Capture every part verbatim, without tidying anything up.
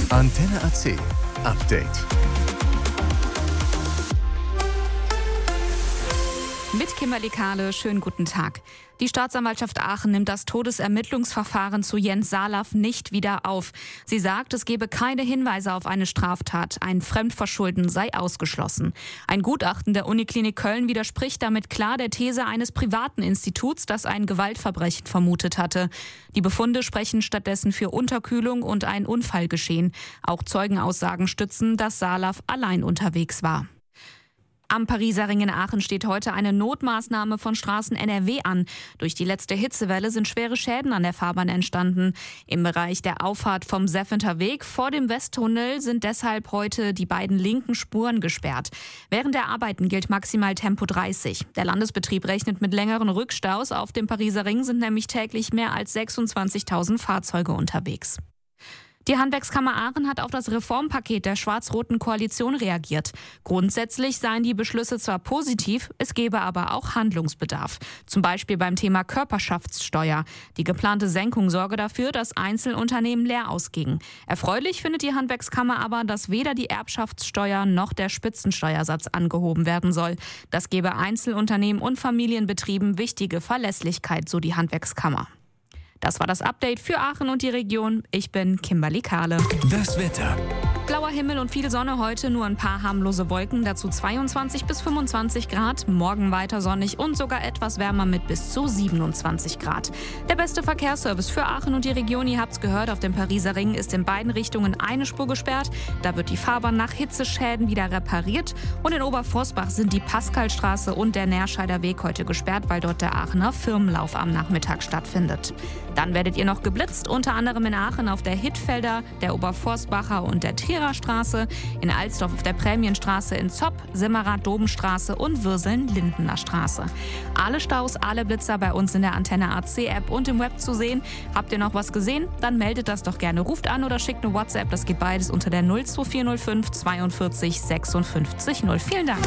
Antenne A C Update. Mit Kimberly Kahle, schönen guten Tag. Die Staatsanwaltschaft Aachen nimmt das Todesermittlungsverfahren zu Jens Saalaff nicht wieder auf. Sie sagt, es gebe keine Hinweise auf eine Straftat. Ein Fremdverschulden sei ausgeschlossen. Ein Gutachten der Uniklinik Köln widerspricht damit klar der These eines privaten Instituts, das ein Gewaltverbrechen vermutet hatte. Die Befunde sprechen stattdessen für Unterkühlung und ein Unfallgeschehen. Auch Zeugenaussagen stützen, dass Saalaff allein unterwegs war. Am Pariser Ring in Aachen steht heute eine Notmaßnahme von Straßen N R W an. Durch die letzte Hitzewelle sind schwere Schäden an der Fahrbahn entstanden. Im Bereich der Auffahrt vom Seffenter Weg vor dem Westtunnel sind deshalb heute die beiden linken Spuren gesperrt. Während der Arbeiten gilt maximal Tempo dreißig. Der Landesbetrieb rechnet mit längeren Rückstaus. Auf dem Pariser Ring sind nämlich täglich mehr als sechsundzwanzigtausend Fahrzeuge unterwegs. Die Handwerkskammer Aachen hat auf das Reformpaket der schwarz-roten Koalition reagiert. Grundsätzlich seien die Beschlüsse zwar positiv, es gebe aber auch Handlungsbedarf. Zum Beispiel beim Thema Körperschaftssteuer. Die geplante Senkung sorge dafür, dass Einzelunternehmen leer ausgingen. Erfreulich findet die Handwerkskammer aber, dass weder die Erbschaftssteuer noch der Spitzensteuersatz angehoben werden soll. Das gebe Einzelunternehmen und Familienbetrieben wichtige Verlässlichkeit, so die Handwerkskammer. Das war das Update für Aachen und die Region. Ich bin Kimberly Kahle. Das Wetter. Blauer Himmel und viel Sonne heute, nur ein paar harmlose Wolken, dazu zweiundzwanzig bis fünfundzwanzig Grad. Morgen weiter sonnig und sogar etwas wärmer mit bis zu siebenundzwanzig Grad. Der beste Verkehrsservice für Aachen und die Region, ihr habt's gehört, auf dem Pariser Ring ist in beiden Richtungen eine Spur gesperrt. Da wird die Fahrbahn nach Hitzeschäden wieder repariert. Und in Oberforstbach sind die Pascalstraße und der Nerscheider Weg heute gesperrt, weil dort der Aachener Firmenlauf am Nachmittag stattfindet. Dann werdet ihr noch geblitzt, unter anderem in Aachen auf der Hittfelder, der Oberforstbacher und der Trierer Straße, in Alsdorf auf der Prämienstraße, in Zopp, Simmerath, Dobenstraße und Würseln, Lindener Straße. Alle Staus, alle Blitzer bei uns in der Antenne A C App und im Web zu sehen. Habt ihr noch was gesehen? Dann meldet das doch gerne. Ruft an oder schickt eine WhatsApp. Das geht beides unter der null zwei vier null fünf zweiundvierzig sechsundfünfzig null. Vielen Dank.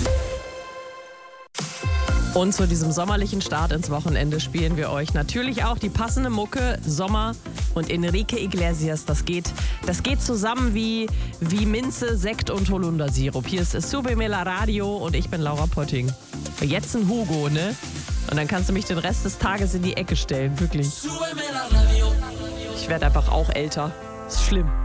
Und zu diesem sommerlichen Start ins Wochenende spielen wir euch natürlich auch die passende Mucke Sommer und Enrique Iglesias. Das geht, das geht zusammen wie, wie Minze, Sekt und Holundersirup. Hier ist Subemela Radio und ich bin Laura Potting. Jetzt ein Hugo, ne? Und dann kannst du mich den Rest des Tages in die Ecke stellen, wirklich. Ich werde einfach auch älter. Ist schlimm.